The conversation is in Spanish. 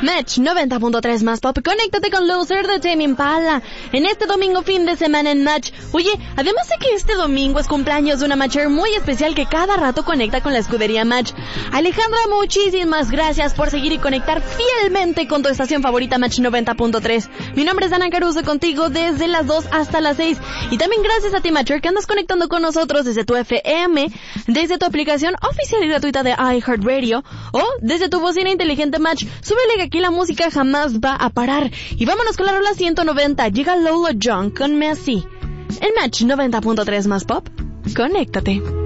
Match 90.3 más pop. Conéctate con Loser de Tame Impala en este domingo fin de semana en Match. Oye, además de que este domingo es cumpleaños de una matcher muy especial que cada rato conecta con la escudería Match. Alejandra, muchísimas gracias por seguir y conectar fielmente con tu estación favorita Match 90.3. Mi nombre es Ana Caruso, contigo desde las 2 hasta las 6. Y también gracias a ti, matcher, que andas conectando con nosotros desde tu FM, desde tu aplicación oficial y gratuita de iHeartRadio o desde tu bocina inteligente Match. Súbele que aquí la música jamás va a parar. Y vámonos con la rola 190. Llega Lolo Young con Me Así. En Match 90.3 más pop. Conéctate.